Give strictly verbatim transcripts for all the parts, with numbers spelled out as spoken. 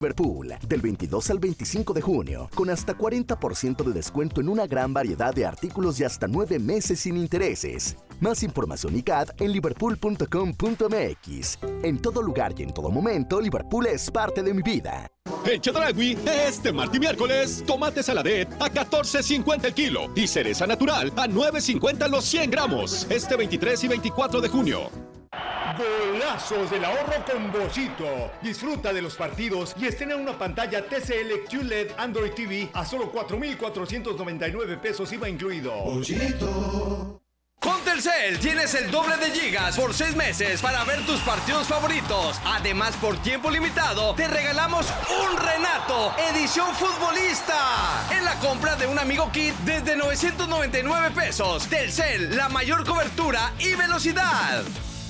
Liverpool, del veintidós al veinticinco de junio, con hasta cuarenta por ciento de descuento en una gran variedad de artículos y hasta nueve meses sin intereses. Más información y C A D en liverpool punto com punto m x. En todo lugar y en todo momento, Liverpool es parte de mi vida. En Chedraui, este martes y miércoles, tomate saladet a catorce cincuenta el kilo y cereza natural a nueve cincuenta los cien gramos. Este veintitrés y veinticuatro de junio. Golazos del ahorro con Bollito. Disfruta de los partidos y estrena una pantalla T C L Q L E D Android T V a solo cuatro mil cuatrocientos noventa y nueve pesos I V A incluido. Bollito. Con Telcel tienes el doble de gigas por seis meses para ver tus partidos favoritos. Además, por tiempo limitado, te regalamos un Renato, edición futbolista, en la compra de un Amigo Kit desde novecientos noventa y nueve pesos. Telcel, la mayor cobertura y velocidad.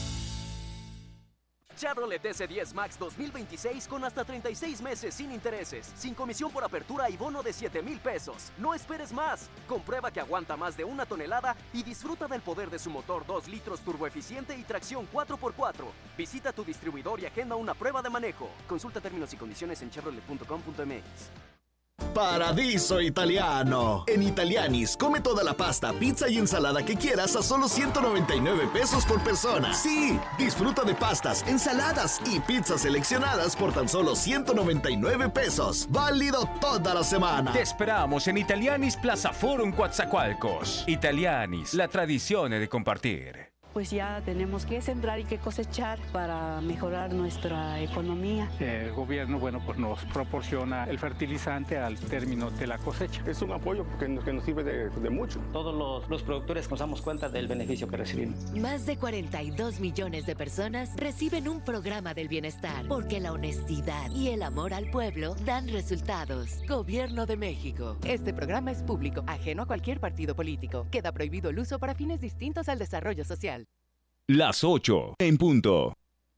Chevrolet S diez Max dos mil veintiséis con hasta treinta y seis meses sin intereses, sin comisión por apertura y bono de siete mil pesos. No esperes más. Comprueba que aguanta más de una tonelada y disfruta del poder de su motor dos litros turboeficiente y tracción cuatro por cuatro. Visita tu distribuidor y agenda una prueba de manejo. Consulta términos y condiciones en chevrolet punto com punto m x. Paradiso Italiano. En Italianis, come toda la pasta, pizza y ensalada que quieras a solo ciento noventa y nueve pesos por persona. Sí, disfruta de pastas, ensaladas y pizzas seleccionadas por tan solo ciento noventa y nueve pesos. Válido toda la semana. Te esperamos en Italianis Plaza Forum Coatzacoalcos. Italianis, la tradición de compartir. Pues ya tenemos que sembrar y que cosechar para mejorar nuestra economía. El gobierno, bueno, pues nos proporciona el fertilizante al término de la cosecha. Es un apoyo que nos, que nos sirve de, de mucho. Todos los, los productores nos damos cuenta del beneficio que recibimos. Más de cuarenta y dos millones de personas reciben un programa del bienestar, porque la honestidad y el amor al pueblo dan resultados. Gobierno de México. Este programa es público, ajeno a cualquier partido político. Queda prohibido el uso para fines distintos al desarrollo social. Las ocho en punto.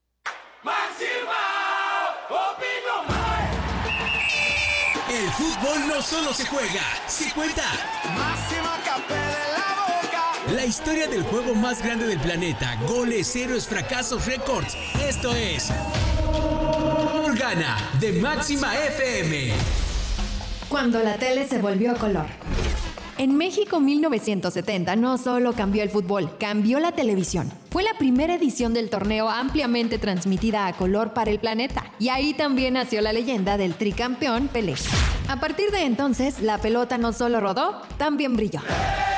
El fútbol no solo se juega, se cuenta. Máxima Capé de la boca. La historia del juego más grande del planeta. Goles, héroes, fracasos, récords. Esto es Gana de Máxima F M. Cuando la tele se volvió color. En México mil novecientos setenta no solo cambió el fútbol, cambió la televisión. Fue la primera edición del torneo ampliamente transmitida a color para el planeta. Y ahí también nació la leyenda del tricampeón Pelé. A partir de entonces, la pelota no solo rodó, también brilló.